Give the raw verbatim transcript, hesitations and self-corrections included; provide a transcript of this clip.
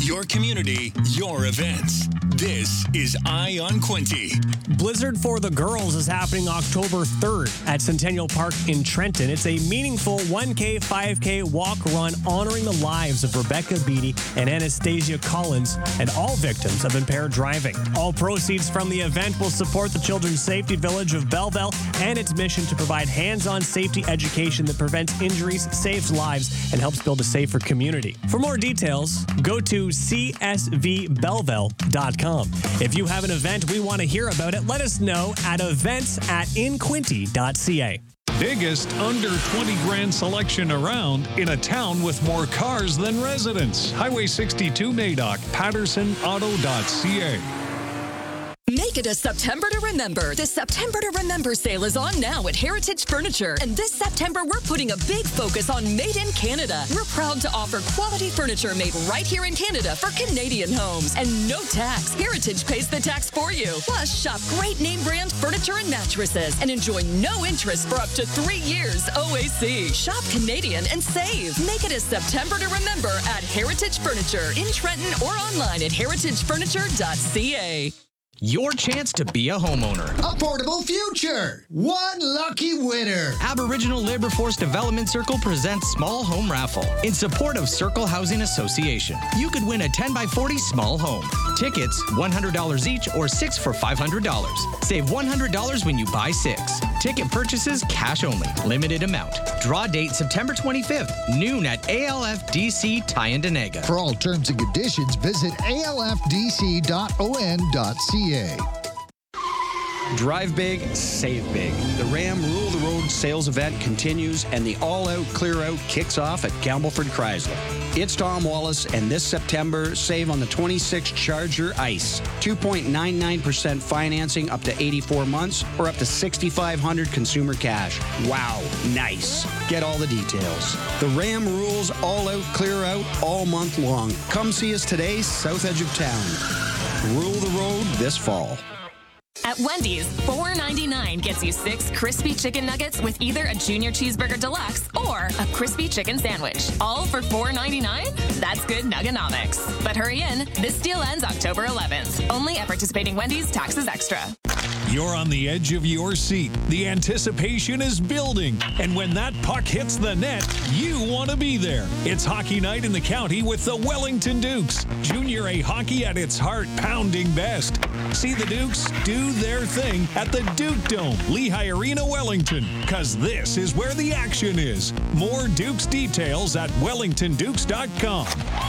Your community, your events. This is Eye on Quinte. Blizzard for the Girls is happening October third at Centennial Park in Trenton. It's a meaningful one K, five K walk-run honoring the lives of Rebecca Beatty and Anastasia Collins and all victims of impaired driving. All proceeds from the event will support the Children's Safety Village of Belleville and its mission to provide hands-on safety education that prevents injuries, saves lives, and helps build a safer community. For more details, go to c s v belleville dot com. If you have an event we want to hear about it, let us know at events at inquinte dot c a. Biggest under twenty grand selection around in a town with more cars than residents. Highway sixty-two Madoc, patterson auto dot c a. Make it a September to remember. The September to Remember sale is on now at Heritage Furniture. And this September, we're putting a big focus on Made in Canada. We're proud to offer quality furniture made right here in Canada for Canadian homes. And no tax. Heritage pays the tax for you. Plus, shop great name brand furniture and mattresses and enjoy no interest for up to three years O A C. Shop Canadian and save. Make it a September to remember at Heritage Furniture in Trenton or online at heritage furniture dot c a. Your chance to be a homeowner. Affordable future. One lucky winner. Aboriginal Labour Force Development Circle presents Small Home Raffle in support of Circle Housing Association. You could win a ten by forty small home. Tickets, one hundred dollars each or six for five hundred dollars. Save one hundred dollars when you buy six. Ticket purchases cash only. Limited amount. Draw date September twenty-fifth, noon at A L F D C Tyendinaga. For all terms and conditions, visit A L F D C dot O N dot C A. Drive big, save big. The Ram Rule the Road sales event continues and the all-out clear-out kicks off at Campbellford Chrysler. It's Tom Wallace, and this September, save on the twenty-six Charger Ice. two point nine nine percent financing up to eighty-four months or up to six thousand five hundred dollars consumer cash. Wow, nice. Get all the details. The Ram Rules all-out clear-out all month long. Come see us today, south edge of town. Rule the road this fall. At Wendy's, four ninety-nine gets you six crispy chicken nuggets with either a junior cheeseburger deluxe or a crispy chicken sandwich. All for four ninety-nine? That's good nuggonomics. But hurry in, this deal ends October eleventh. Only at participating Wendy's, taxes extra. You're on the edge of your seat. The anticipation is building. And when that puck hits the net, you want to be there. It's hockey night in the county with the Wellington Dukes. Junior A hockey at its heart, pounding best. See the Dukes do their thing at the Duke Dome, Lehigh Arena, Wellington. Because this is where the action is. More Dukes details at wellington dukes dot com.